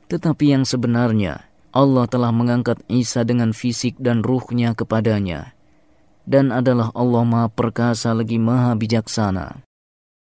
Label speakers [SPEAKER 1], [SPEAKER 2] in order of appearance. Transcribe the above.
[SPEAKER 1] Tetapi yang sebenarnya, Allah telah mengangkat Isa dengan fisik dan ruhnya kepadanya, dan adalah Allah Maha Perkasa lagi Maha Bijaksana.